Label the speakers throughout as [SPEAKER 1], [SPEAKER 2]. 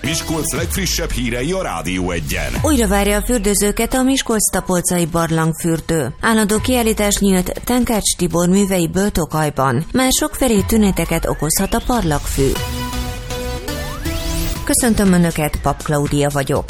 [SPEAKER 1] Miskolc legfrissebb hírei a Rádió Egyen.
[SPEAKER 2] Újra várja a fürdőzőket a Miskolc-Tapolcai barlangfürdő. Állandó kiállítás nyílt Tenkács Tibor műveiből Tokajban. Már sokfelé tüneteket okozhat a parlagfű. Köszöntöm Önöket, Pap Klaudia vagyok.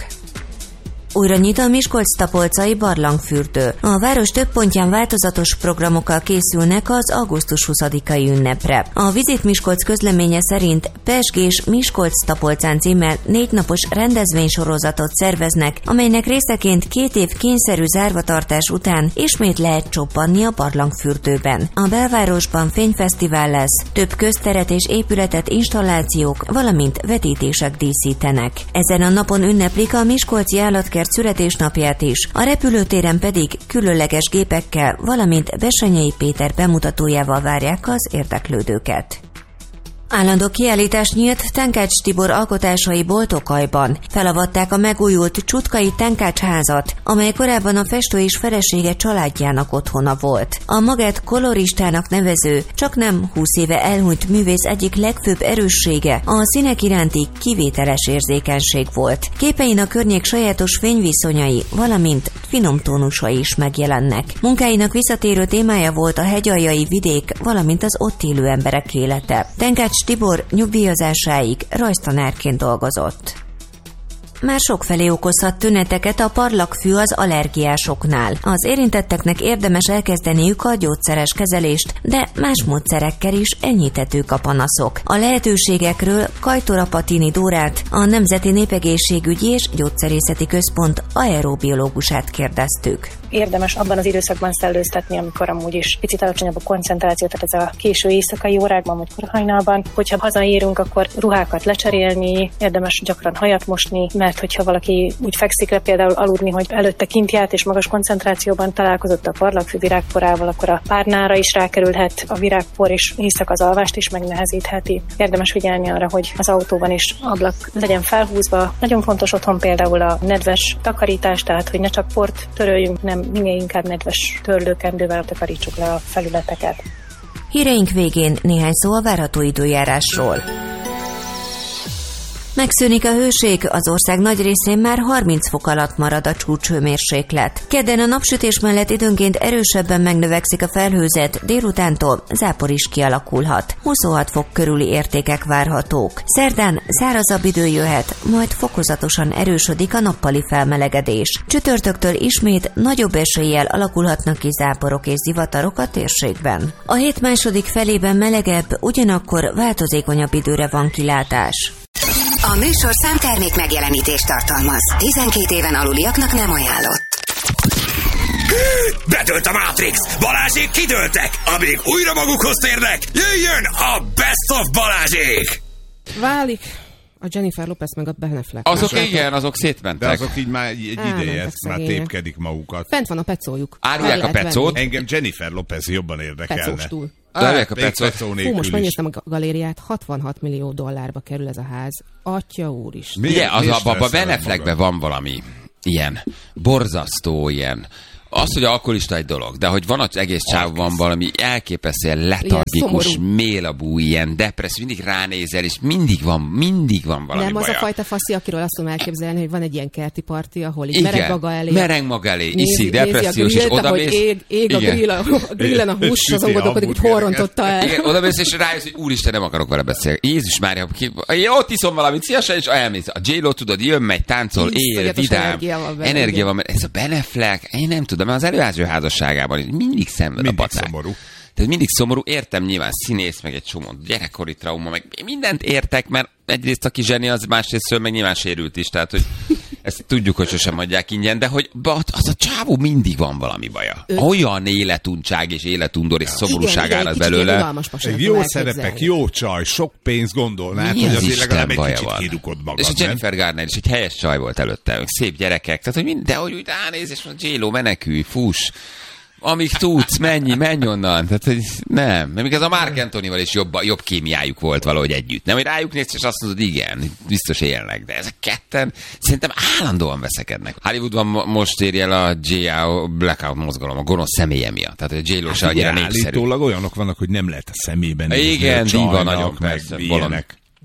[SPEAKER 2] Újra nyit a Miskolc-Tapolcai barlangfürdő. A város több pontján változatos programokkal készülnek az augusztus 20-ai ünnepre. A Visit Miskolc közleménye szerint Pezsgés Miskolc-Tapolcán címmel 4 napos rendezvénysorozatot szerveznek, amelynek részeként 2 év kényszerű zárvatartás után ismét lehet csobbanni a barlangfürdőben. A belvárosban fényfesztivál lesz, több közteret és épületet installációk, valamint vetítések díszítenek. Ezen a napon ünneplik a miskolci állatkert születésnapját is, a repülőtéren pedig különleges gépekkel, valamint Bessenyei Péter bemutatójával várják az érdeklődőket. Állandó kiállítás nyílt Tenkács Tibor alkotásaiból Tokajban. Felavatták a megújult Csutkai Tenkács házat, amely korábban a festő és felesége családjának otthona volt. A magát koloristának nevező, csaknem 20 éve elhunyt művész egyik legfőbb erőssége a színek iránti kivételes érzékenység volt. Képein a környék sajátos fényviszonyai, valamint finom tónusai is megjelennek. Munkáinak visszatérő témája volt a hegyaljai vidék, valamint az ott élő emberek élete. Tenkács Tibor nyugdíjazásáig rajztanárként dolgozott. Már sokfelé okozhat tüneteket a parlagfű az allergiásoknál. Az érintetteknek érdemes elkezdeniük a gyógyszeres kezelést, de más módszerekkel is enyhíthetők a panaszok. A lehetőségekről Kajtor Apatini Dórát, a Nemzeti Népegészségügyi és Gyógyszerészeti Központ aerobiológusát kérdeztük.
[SPEAKER 3] Érdemes abban az időszakban szellőztetni, amikor amúgy is picit alacsonyabb a koncentráció, tehát ez a késő éjszakai órákban vagy korahajnalban. Hogyha hazaérünk, akkor ruhákat lecserélni, érdemes gyakran hajat mosni, mert hogyha valaki úgy fekszik le például aludni, hogy előtte kint járt és magas koncentrációban találkozott a parlagfű virágporával, akkor a párnára is rákerülhet a virágpor, és éjszaka az alvást is megnehezítheti. Érdemes figyelni arra, hogy az autóban is ablak legyen felhúzva. Nagyon fontos otthon például a nedves takarítás, tehát hogy ne csak port töröljünk, nem minél inkább nedves törlőkendővel takarítsuk le a felületeket.
[SPEAKER 2] Híreink végén néhány szó a várható időjárásról. Megszűnik a hőség, az ország nagy részén már 30 fok alatt marad a csúcshőmérséklet. Kedden a napsütés mellett időnként erősebben megnövekszik a felhőzet, délutántól zápor is kialakulhat. 26 fok körüli értékek várhatók. Szerdán szárazabb idő jöhet, majd fokozatosan erősödik a nappali felmelegedés. Csütörtöktől ismét nagyobb eséllyel alakulhatnak ki záporok és zivatarok a térségben. A hét második felében melegebb, ugyanakkor változékonyabb időre van kilátás.
[SPEAKER 4] A műsor számtermék megjelenítést tartalmaz. 12 éven aluliaknak nem ajánlott.
[SPEAKER 1] Bedőlt a Matrix! Balázsék kidőltek! Amíg újra magukhoz térnek, jöjjön a Best of Balázsék!
[SPEAKER 5] Válik a Jennifer Lopez meg a Ben Affleck.
[SPEAKER 6] Azok igen, azok szétmentek.
[SPEAKER 7] De azok így már egy ideje, ezt már tépkedik magukat.
[SPEAKER 5] Fent van a pecójuk.
[SPEAKER 6] Árulják a pecót.
[SPEAKER 7] Engem Jennifer Lopez jobban érdekelne.
[SPEAKER 5] Pecós túl.
[SPEAKER 6] Árulják a pecót.
[SPEAKER 5] Fú, most megnéztem a galériát, 66 millió dollárba kerül ez a ház. Atya úr is.
[SPEAKER 6] Igen, abban Ben Affleckben van valami ilyen borzasztó ilyen. Az, hogy alkoholista egy dolog, de hogy van az egész csávban valami elképesztően letargikus, mélabú, ilyen depressz, mindig ránézel, és mindig van valami
[SPEAKER 5] nem
[SPEAKER 6] baja.
[SPEAKER 5] Az a fajta faszi, akiről azt tudom elképzelni, hogy van egy ilyen kerti parti, ahol így mereng maga elé,
[SPEAKER 6] iszik, depressziós, és odamész.
[SPEAKER 5] Ég a grillen a hús, azon gondolkodik, hogy hol rontotta el.
[SPEAKER 6] Igen, odamész, és rájössz, hogy úristen, nem akarok vele beszélni. Jézus Mária, ott iszom valamit szívesen, és elmész. A J-Lo, tudod, jön, megy, táncol, él, vidám, energia van, mert ez a Ben Affleck, én nem tudom, mert az előző házasságában mindig szenved a pacák. Szomorú. Tehát mindig szomorú, értem, nyilván színész, meg egy csomó gyerekkori trauma, meg mindent értek, mert egyrészt aki zseni, az másrészt meg nyilván sérült is, tehát hogy ezt tudjuk, hogy sosem adják ingyen, de hogy az a csávó mindig van valami baja. Olyan életuntság és életundor és szomorúság áll az belőle.
[SPEAKER 7] Jó szerepek, jó csaj, sok pénzt gondolnád, hogy azért legalább egy kicsit kirukod magad.
[SPEAKER 6] És a Jennifer Garner is egy helyes csaj volt előtte, szép gyerekek, tehát hogy de hogy úgy ránéz, és mondja, J-Lo, menekülj, fuss. Amíg tudsz, menj onnan. Tehát, hogy nem. Még ez a Mark Antonyval is jobb kémiájuk volt valahogy együtt. Nem, hogy rájuk nézsz, és azt mondod, igen, biztos élnek. De ezek ketten szerintem állandóan veszekednek. Hollywoodban most érje el a J.A. Blackout mozgalom, a gonosz személye miatt. Tehát, hogy J.Lo se annyira népszerű.
[SPEAKER 7] Állítólag olyanok vannak, hogy nem lehet a szemében.
[SPEAKER 6] Igen, diva nagyon, persze.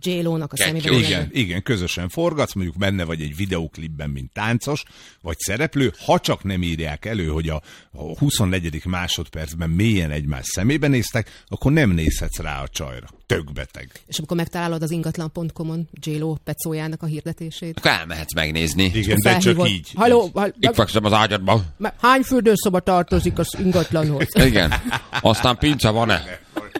[SPEAKER 5] J-Lo-nak a szemében.
[SPEAKER 7] Igen, közösen forgatsz, mondjuk benne vagy egy videóklipben, mint táncos, vagy szereplő, ha csak nem írják elő, hogy a 24. másodpercben mélyen egymás szemébe néztek, akkor nem nézhetsz rá a csajra. Tök beteg.
[SPEAKER 5] És amikor megtalálod az ingatlan.com-on J-Lo pecójának a hirdetését,
[SPEAKER 6] akkor elmehetsz megnézni.
[SPEAKER 7] Igen, de csak így.
[SPEAKER 5] Halló,
[SPEAKER 6] itt fekszem az ágyadban.
[SPEAKER 5] Hány fürdőszoba tartozik az ingatlanhoz?
[SPEAKER 6] Igen. Aztán pince van-e?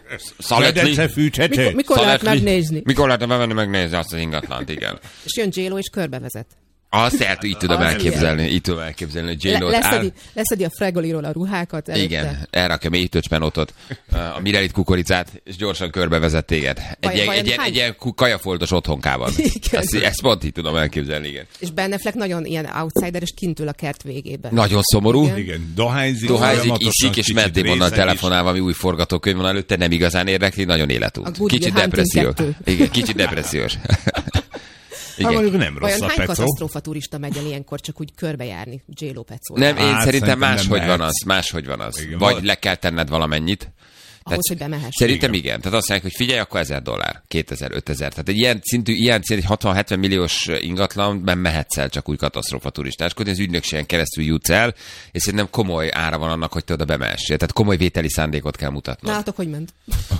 [SPEAKER 6] Szaletli?
[SPEAKER 5] Mikor lehet megnézni?
[SPEAKER 6] Mikor lehet bevenni megnézni azt az ingatlant, igen.
[SPEAKER 5] És jön J-Lo és körbevezet.
[SPEAKER 6] Azt így tudom elképzelni, hogy J-Lo-t
[SPEAKER 5] leszedi a Fregoliról a ruhákat előtte. Igen,
[SPEAKER 6] elrakja mélytőcspenótot, a Mirelit kukoricát, és gyorsan körbevezet téged. Egy ilyen kajafoltos otthonkában. Ezt pont így tudom elképzelni, igen.
[SPEAKER 5] És Ben Affleck nagyon ilyen outsider, és kint ül a kert végében.
[SPEAKER 6] Nagyon szomorú.
[SPEAKER 7] Igen, dohányzik,
[SPEAKER 6] iszik, és meddében telefonálva, ami új forgatókönyv van előtte, nem igazán érdekli, nagyon életút. Kicsit depresszió. Igen, kicsit depressziós.
[SPEAKER 7] Igen. Nem rossz
[SPEAKER 5] vajon
[SPEAKER 7] a
[SPEAKER 5] hány katasztrófa turista megy el ilyenkor csak úgy körbejárni J-Lo pecót?
[SPEAKER 6] Nem, én szerintem máshogy van az. Igen, vagy le kell tenned valamennyit.
[SPEAKER 5] Ahhoz, hogy bemehess.
[SPEAKER 6] Szerintem igen. Tehát azt mondják, hogy figyelj, akkor $1000, 2000, 5000. Tehát egy ilyen szintű, egy 60-70 milliós ingatlanban mehetsz el csak úgy katasztrófa turistáskodni, az ügynökségen keresztül jutsz el, és szerintem komoly ára van annak, hogy te oda bemehessél. Tehát komoly vételi szándékot kell mutatnod.
[SPEAKER 5] Látok, hogy ment.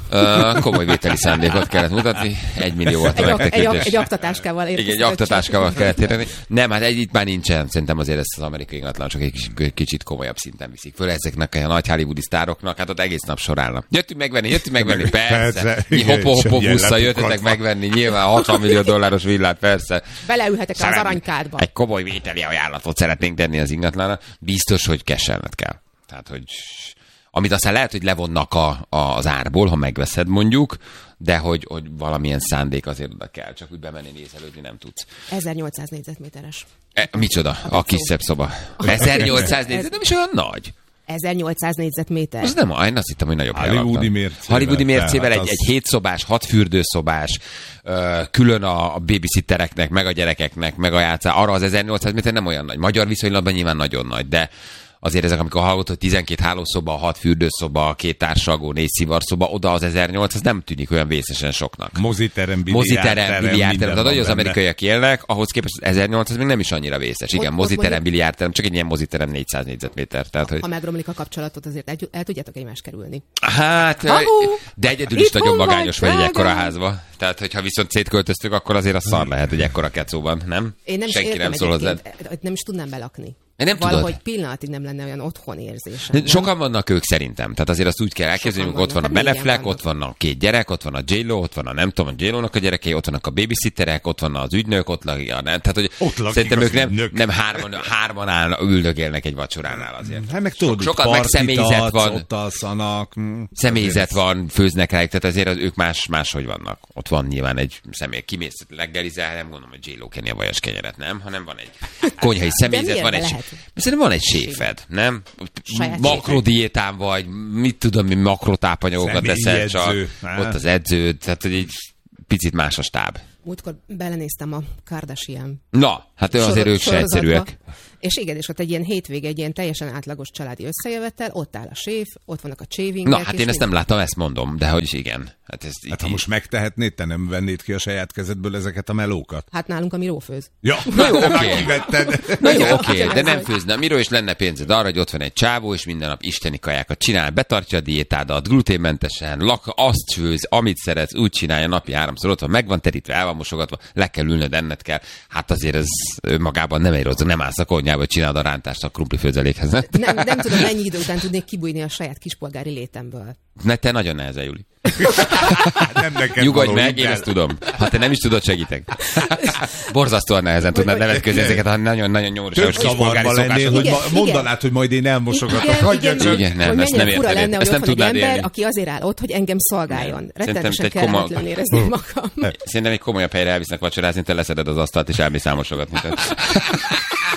[SPEAKER 6] Komoly vételi szándékot kellett mutatni. 1 millió volt a megtekintés.
[SPEAKER 5] Egy aktatáskával érkezik.
[SPEAKER 6] Igen, egy aktatáskával kellett érni. Nem, hát itt már nincsen. Szerintem azért ezt az amerikai ingatlan csak egy kicsit komolyabb szinten viszik föl ezeknek a nagy hollywoodi sztároknak, hát ott egész nap sorálnak. Jöttünk megvenni, persze. Hopo busszal jöttetek megvenni, nyilván $60 millió villát, persze.
[SPEAKER 5] Beleülhetek az aranykádba.
[SPEAKER 6] Egy komoly vételi ajánlatot szeretnénk tenni az ingatlanra. Biztos, hogy keselned kell. Tehát, hogy amit aztán lehet, hogy levonnak az árból, ha megveszed mondjuk, de hogy valamilyen szándék azért oda kell, csak úgy bemenni nézelődni nem tudsz.
[SPEAKER 5] 1800 négyzetméteres.
[SPEAKER 6] Micsoda? A kis szebb szoba. 1800 négyzet, nem is olyan nagy.
[SPEAKER 5] 1800 négyzetméter.
[SPEAKER 6] Az nem, én azt hittem, hogy nagyobb
[SPEAKER 7] Hollywoodi
[SPEAKER 6] mércével egy 7 szobás, 6 fürdőszobás, külön a babysittereknek, meg a gyerekeknek, meg a játszá. Arra az 1800 méter nem olyan nagy. Magyar viszonylatban nyilván nagyon nagy, de azért ezek, amikor hallott, hogy 12 hálószoba, 6 fürdőszoba, 2 társalgó, 4 szivarszoba, oda az 1800, az nem tűnik olyan vészesen soknak.
[SPEAKER 7] Moziterem, biliárdterem.
[SPEAKER 6] Tehát, hogy az amerikaiak élnek, ahhoz képest az 1800 még nem is annyira vészes. Igen, moziterem, biliárdterem, csak egy ilyen moziterem 400 négyzetméter. Tehát, hogy...
[SPEAKER 5] Ha megromlik a kapcsolatot, azért el tudjátok egymást kerülni.
[SPEAKER 6] Hát, de egyedül is nagyon magányos vagy egy ekkora házba. Tehát, hogyha viszont szétköltöztük, akkor azért a szar lehet, hogy ekkora kecóban, nem?
[SPEAKER 5] Én nem
[SPEAKER 6] senki nem szól hozzád.
[SPEAKER 5] Nem is tudnám belakni.
[SPEAKER 6] Nem
[SPEAKER 5] valahogy
[SPEAKER 6] tudod.
[SPEAKER 5] Pillanatig nem lenne olyan otthon érzésem.
[SPEAKER 6] Sokan vannak ők szerintem. Tehát azért azt úgy kell elképzelni, hogy ott van a Ben Affleck, ott van a 2 gyerek, ott van a J-Lo, ott van a nem tudom, a J-Lo-nak a gyerekei, ott vannak a babysitterek, ott van az ügynök, ott lakik. Tehát, hogy szerintem ők nem hárman üldögélnek egy vacsoránál azért.
[SPEAKER 7] Hát meg tudod,
[SPEAKER 6] sokat meg személyzet van.
[SPEAKER 7] Ott alszanak.
[SPEAKER 6] Személyzet van, főznek rájuk, tehát azért ők máshogy vannak. Ott van nyilván egy személy, kimész leggelizál, nem gondolom, hogy J-Lo kenni a vajas kenyeret, nem, hanem van egy konyhai személyzet, van egy szerintem van egy séfed, nem? Makrodiétán vagy, mit tudom, mi makrotápanyagokat eszel, csak ott az edződ, tehát hogy egy picit más a stáb.
[SPEAKER 5] Múltkor belenéztem a Kardashian.
[SPEAKER 6] Na, hát azért ők se egyszerűek.
[SPEAKER 5] És igen, és ott egy ilyen hétvége, egy ilyen teljesen átlagos családi összejövettel, ott áll a séf, ott vannak a csévingek.
[SPEAKER 6] Na, hát én ezt nem láttam, ezt mondom, de hogy is igen.
[SPEAKER 7] Hát ha most megtehetnéd, te nem vennéd ki a saját kezedből ezeket a melókat?
[SPEAKER 5] Hát nálunk a Miró főz.
[SPEAKER 7] Ja,
[SPEAKER 6] na jó, oké, de nem főzne. Miró is lenne pénzed arra, hogy ott van egy csávó, és minden nap isteni kajákat csinál, betartja a diétádat, gluténmentesen, azt főz, amit szeretsz, úgy csinálja napi 3-szor, ott van, meg van terítve, el van mosogatva, le kell ülnöd, enned kell. Hát azért ez magában nem egy rossz, nem állsz a konyhába, hogy csinálod a rántást a krumpli főzelékhez.
[SPEAKER 5] Nem tudom, mennyi idő után tudnék kibújni a saját kispolgári létemből.
[SPEAKER 6] Te nagyon nehezen, Juli.
[SPEAKER 7] Nem neked
[SPEAKER 6] nyugodj meg, én ezt tudom. Ha te nem is tudod, segítek. Borzasztóan nehezen tudnád nevetközni ezeket a nagyon nyomorúságos kispolgári szokásokat.
[SPEAKER 7] Mondanád, hogy majd én elmosogatok.
[SPEAKER 6] Igen, nem, ezt nem érted.
[SPEAKER 5] Lenne, ezt nem tudnád élni. Aki azért áll ott, hogy engem szolgáljon. Rettenetesen kellemetlen érezni magam.
[SPEAKER 6] Szerintem egy komolyabb helyre elvisznek vacsorázni, te leszeded az asztalt, és elmész elmosogatni.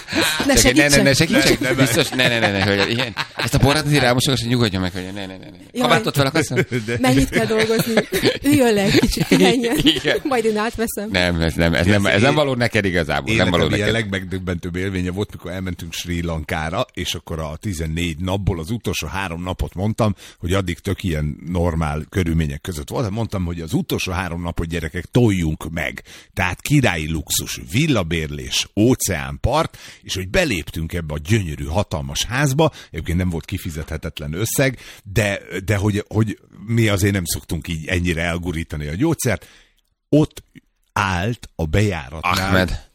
[SPEAKER 5] Ne segítsek.
[SPEAKER 6] Biztos, ne, hölgyem. Ezt a borrát azért elmosogass, hogy nyugodjon meg, hogy ne. Kabátot fel akarsz?
[SPEAKER 5] Mennyit kell dolgozni? Üljön le egy kicsit, pihenjen. Majd én átveszem.
[SPEAKER 6] Ez nem való neked igazából. Nem való neked.
[SPEAKER 7] A legmegdöbbentőbb élménye volt, mikor elmentünk Sri Lankára, és akkor a 14 napból az utolsó 3 napot mondtam, hogy addig tök ilyen normál körülmények között volt. Mondtam, hogy az utolsó 3 napot, gyerekek, toljunk meg. Tehát királyi luxus, villabérlés, óceánpart, és hogy beléptünk ebbe a gyönyörű, hatalmas házba, egyébként nem volt kifizethetetlen összeg, de hogy mi azért nem szoktunk így ennyire elgurítani a gyógyszert. Ott állt a bejáratnál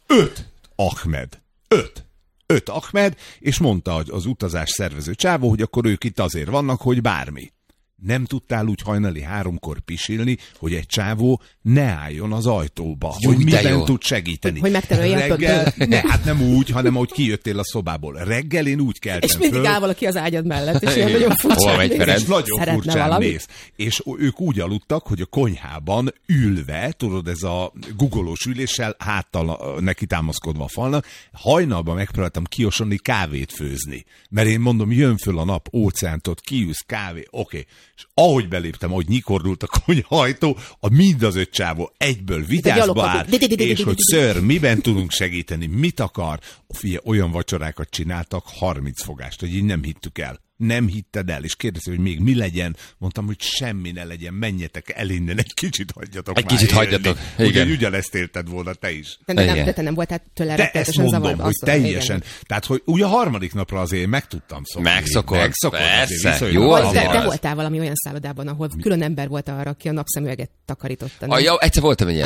[SPEAKER 7] 5 Ahmed, és mondta az utazás szervező csávó, hogy akkor ők itt azért vannak, hogy bármi. Nem tudtál úgy hajnali 3-kor pisilni, hogy egy csávó ne álljon az ajtóba, hogy miben tud segíteni.
[SPEAKER 5] Hogy
[SPEAKER 7] reggel, hát nem úgy, hanem ahogy kijöttél a szobából. Reggel én úgy keltem
[SPEAKER 5] föl. És mindig áll valaki az ágyad mellett, és ilyen nagyon furcsán néz.
[SPEAKER 7] Nagyon furcsán néz. És ők úgy aludtak, hogy a konyhában ülve, tudod, ez a guggolós üléssel, háttal neki támaszkodva a falnak, hajnalban megpróbáltam kiosonni kávét főzni. Mert én mondom, jön föl a nap, óceántot, kiűz kávé, oké. És ahogy beléptem, ahogy nyikordult a konyhajtó, mind az 5 csávó egyből vigyázba áll, és hogy ször, miben tudunk segíteni, mit akar. Figyelj, olyan vacsorákat csináltak, 30 fogást, hogy így nem hittük el. Nem hitted el, és kérdezi, hogy még mi legyen. Mondtam, hogy semmi ne legyen, menjetek el innen, egy kicsit hagyjatok
[SPEAKER 6] egy kicsit hagyjatok.
[SPEAKER 7] Ugye ugyanezt élted volna te is.
[SPEAKER 5] De te nem voltál tőle rettenetesen zavarba.
[SPEAKER 7] Ezt mondom, hogy teljesen. Igen. Tehát, hogy ugye a harmadik napra azért meg tudtam szokni.
[SPEAKER 6] Megszokod.
[SPEAKER 5] Persze. Jó, de voltál valami olyan szállodában, ahol külön ember volt arra, aki a napszemüveget takarította.
[SPEAKER 6] Jó, egyszer voltam egy ilyen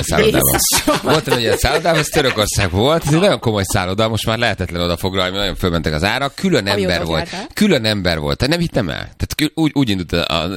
[SPEAKER 6] szállodában. Ez Törökország volt. Ez egy nagyon komoly szálloda, most már lehetetlen odafoglalni, nagyon fölmentek az árak. Külön ember volt. Nem hittem el. Tehát úgy indult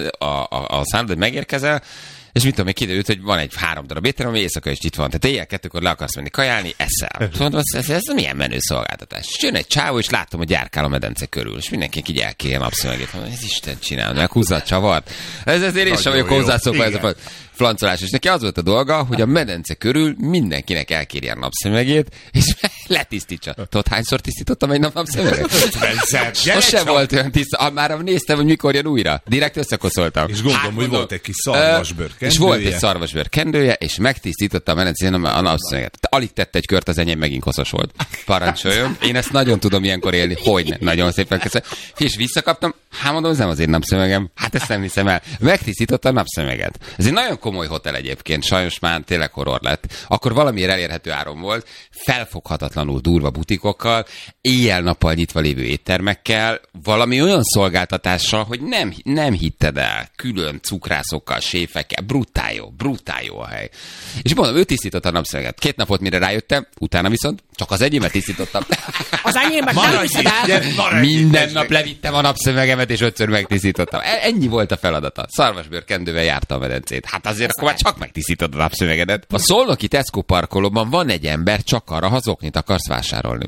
[SPEAKER 6] a szálloda, hogy megérkezel, és mit tudom, még kiderült, hogy van egy 3 darab étterem, ami éjszaka is itt van. Tehát éjjel 2-kor le akarsz menni kajálni, eszel. Mondom, ez milyen menő szolgáltatás. És jön egy csávó, és láttam, hogy járkál a medence körül. És mindenki így elkéri a napszemegét. Ez Isten csinál, meg húzza a csavart. Ezért én sem vagyok hozzászokva ez a flancolás. És neki az volt a dolga, hogy a medence körül mindenkinek elkéri a napszemegét, és letisztítsa. Tudod, hányszor tisztítottam egy nap napszemüveget? Sosem volt olyan tiszta. Már néztem, hogy mikor jön újra. Direkt összekoszoltam.
[SPEAKER 7] És gondolom, hogy volt egy kis szarvasbőr kendője.
[SPEAKER 6] És volt egy szarvasbőr kendője, és megtisztította a medencén a napszemüveget. Alig tette egy kört, az enyém megint koszos volt. Parancsoljon. Én ezt nagyon tudom ilyenkor élni. Hogyne. Nagyon szépen köszönöm. És visszakaptam. Mondom, ez nem az én napszemüvegem. Hát ezt nem hiszem el. Megtisztította a napszemüveget. Ez egy nagyon komoly hotel egyébként, sajnos már tényleg horror lett. Akkor valamiért elérhető áron volt, felfoghatatlanul durva butikokkal, éjjel-nappal nyitva lévő éttermekkel, valami olyan szolgáltatással, hogy nem hitted el, külön cukrászokkal, séfekkel, brutál jó a hely. És mondom, ő tisztította a napszemüveget. 2 napot mire rájöttem, utána viszont csak az enyémet tisztítottam.
[SPEAKER 5] Az enyémet nem viszed át.
[SPEAKER 6] Minden nap levittem a napszemüvegemet, és 5-ször megtisztítottam. Ennyi volt a feladata. Szarvasbőr kendővel járta a medencét. Hát azért akkor már csak megtisztítod a napszemüvegedet. A szolnoki Tesco parkolóban van egy ember, csak arra, ha zoknit akarsz vásárolni.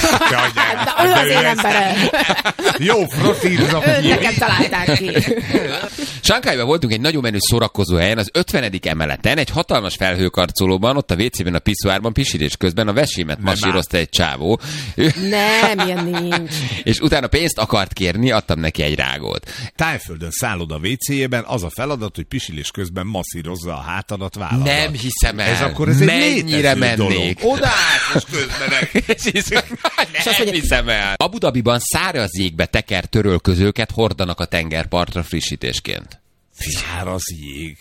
[SPEAKER 5] De ő az én emberem.
[SPEAKER 7] Jó, frottírzok.
[SPEAKER 5] Őt nekem találták ki.
[SPEAKER 6] Sánkhájban voltunk egy nagyon menő szórakozó helyen, az 50. emeleten, egy hatalmas felhőkarcolóban, ott a WC-ben, a piszoárban, pisilés közben a vesémet masírozta egy csávó.
[SPEAKER 5] Nem, ilyen nincs.
[SPEAKER 6] És utána pénzt akart kérni, adtam neki egy rágót.
[SPEAKER 7] Tájföldön szállod a WC-jében, az a feladat, hogy pisilés közben masszírozza a hátadat, válladat.
[SPEAKER 6] Nem hiszem el.
[SPEAKER 7] Ez akkor ez egy
[SPEAKER 6] mennyire mennék.
[SPEAKER 7] Odaállsz, és közbenek.
[SPEAKER 6] Nem hiszem el. Abu Dhabiban száraz jégbe tekert törölközőket hordanak a tengerpartra frissítésként.
[SPEAKER 7] Száraz jég.